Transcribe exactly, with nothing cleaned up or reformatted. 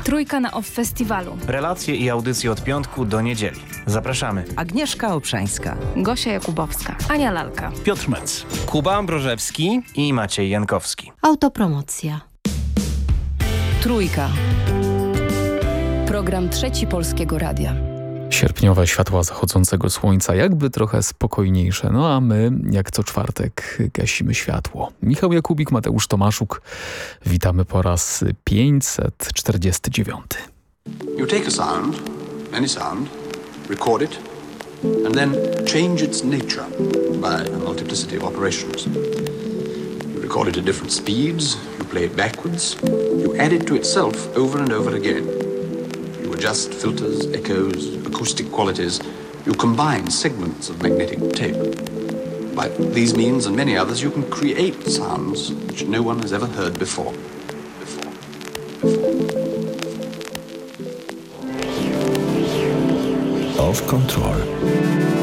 Trójka na Off Festiwalu. Relacje i audycje od piątku do niedzieli. Zapraszamy. Agnieszka Obszańska, Gosia Jakubowska. Ania Lalka. Piotr Mec. Kuba Ambrożewski I Maciej Jankowski. Autopromocja. Trójka. Program Trzeci Polskiego Radia. Sierpniowe światła zachodzącego słońca, jakby trochę spokojniejsze. No a my, jak co czwartek, gasimy światło. Michał Jakubik, Mateusz Tomaszuk. Witamy po raz pięćset czterdziesty dziewiąty. You take a sound, any sound, record it, and then change its nature by a multiplicity of operations. You record it at different speeds, you play it backwards, you add it to itself over and over again. You adjust filters, echoes, acoustic qualities, you combine segments of magnetic tape. By these means and many others, you can create sounds which no one has ever heard before. Before. Before. Off Control.